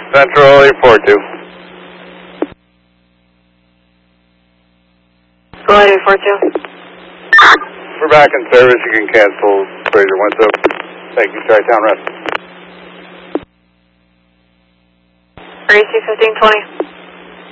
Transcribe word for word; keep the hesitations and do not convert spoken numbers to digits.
Central eight four two. Go ahead, eight four two. We're back in service. You can cancel Fraser Winthrop. Thank you, Tri-Town Rest. three C fifteen twenty.